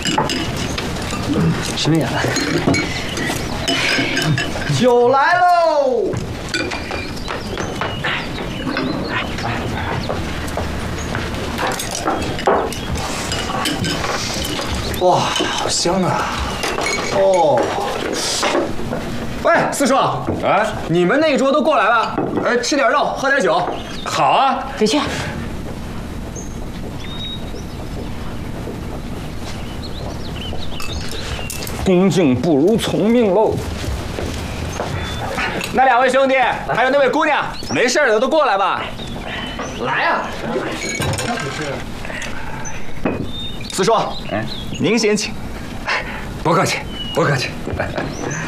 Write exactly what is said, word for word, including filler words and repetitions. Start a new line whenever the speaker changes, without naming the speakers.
什么呀？
酒来喽！哇，好香啊！哦。 喂，四叔，哎，你们那一桌都过来了，呃，吃点肉，喝点酒。好啊，
得去。
恭敬不如从命喽。
那两位兄弟，还有那位姑娘，没事的都过来吧。来啊！四叔，哎，您先请。
不客气，不客气。